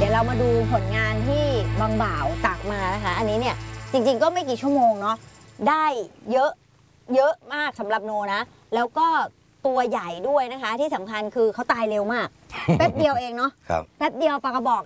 ยวเรามาดูผลงานที่บางบ่าวตักมานะคะอันนี้เนี่ยจริงๆก็ไม่กี่ชั่วโมงเนาะได้เยอะมากสำหรับโนนะแล้วก็ตัวใหญ่ด้วยนะคะที่สำคัญคือเขาตายเร็วมาก แป๊บเดียวเองเนาะแป๊บเดียวปลากระบอก